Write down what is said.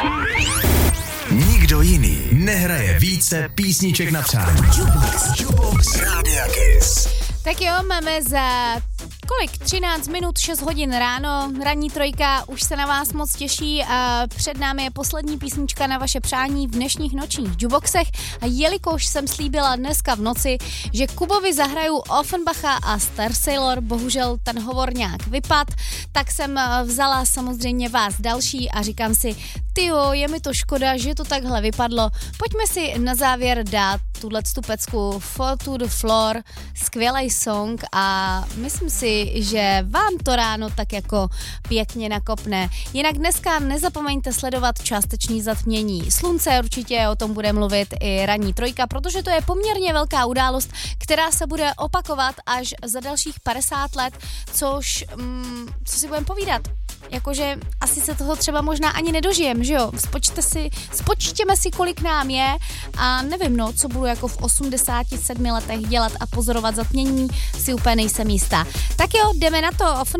Nikdo jiný nehraje více písniček na přání. Jukebox Rádia Kiss. Tak jo, máme za 13 minut, 6 hodin ráno, ranní trojka už se na vás moc těší a před námi je poslední písnička na vaše přání v dnešních nočních jukeboxech a jelikož jsem slíbila dneska v noci, že Kubovi zahraju Offenbacha a Star Sailor, bohužel ten hovor nějak vypad, tak jsem vzala samozřejmě vás další a říkám si, tyjo, je mi to škoda, že to takhle vypadlo, pojďme si na závěr dát tuhletu pecku Fall to the Floor, skvělej song a myslím si, že vám to ráno tak jako pěkně nakopne. Jinak dneska nezapomeňte sledovat částečný zatmění slunce, určitě o tom bude mluvit i ranní trojka, protože to je poměrně velká událost, která se bude opakovat až za dalších 50 let, což, co si budeme povídat, jakože asi se toho třeba možná ani nedožijem, že jo? Spočtěme si, kolik nám je a nevím, no, co budu jako v 87 letech dělat a pozorovat zatmění, si úplně nejsem jistá. Tak jo, jdeme na to,